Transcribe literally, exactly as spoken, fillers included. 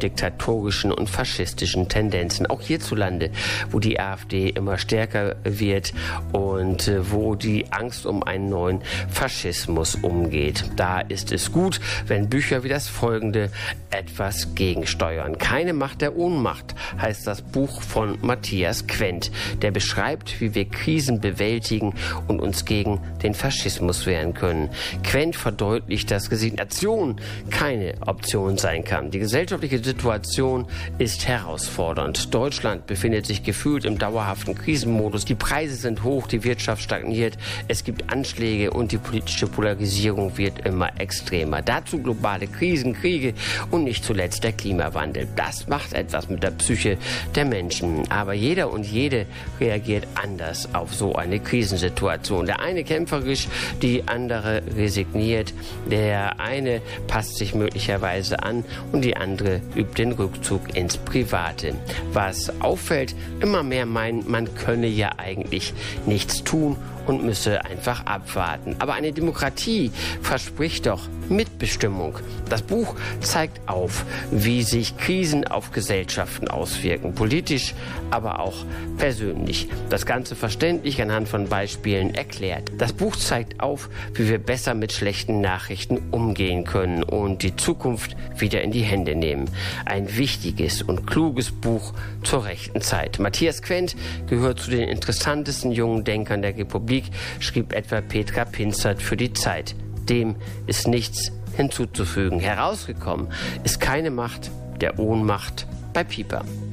diktatorischen und faschistischen Tendenzen. Auch hierzulande, wo die AfD immer stärker wird und äh, wo die Angst um einen neuen Faschismus umgeht. Da ist es gut, wenn Bücher wie das folgende etwas gegensteuern. Keine Macht der Ohnmacht heißt das Buch von Matthias Quent. Der beschreibt, wie wir Krisen bewältigen und uns gegen den Faschismus wehren können. Quent verdeutlicht, dass Resignation keine Option sein kann. Die gesellschaftliche Situation ist herausfordernd. Deutschland befindet sich gefühlt im dauerhaften Krisenmodus. Die Preise sind hoch, die Wirtschaft stagniert, es gibt Anschläge und die politische Polarisierung wird immer extremer. Dazu globale Krisen, Kriege und nicht zuletzt der Klimawandel. Das macht etwas mit der Psyche der Menschen. Aber jeder und jede reagiert anders auf so eine Krisensituation. Der eine kämpferisch, die andere resigniert. Der eine passt sich möglicherweise an und die andere übt den Rückzug ins Private. Was auffällt, immer mehr meinen, man könne ja eigentlich nichts tun und müsse einfach abwarten. Aber eine Demokratie verspricht doch Mitbestimmung. Das Buch zeigt auf, wie sich Krisen auf Gesellschaften auswirken, politisch, aber auch persönlich. Das Ganze verständlich anhand von Beispielen erklärt. Das Buch zeigt auf, wie wir besser mit schlechten Nachrichten umgehen können und die Zukunft wieder in die Hände nehmen. Ein wichtiges und kluges Buch zur rechten Zeit. Matthias Quent gehört zu den interessantesten jungen Denkern der Republik, schrieb etwa Petra Pinzert für die Zeit. Dem ist nichts hinzuzufügen. Herausgekommen ist keine Macht der Ohnmacht bei Piper.